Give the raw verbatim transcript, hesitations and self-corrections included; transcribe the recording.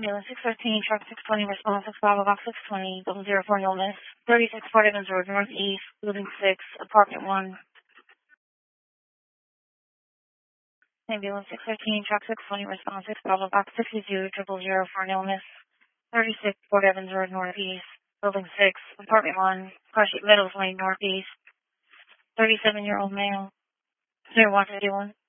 Ambulance six thirteen, truck six twenty, response six Bravo Box six twenty, double zero four, no miss. thirty-six Port Evans Road, Northeast, Building six, Apartment one. Ambulance six thirteen, truck six twenty, response six Bravo Box sixty-two, triple zero four, no miss. thirty-six Port Evans Road, Northeast, Building six, Apartment one, Crush Meadows Lane, Northeast. thirty-seven-year-old male. zero one fifty-one.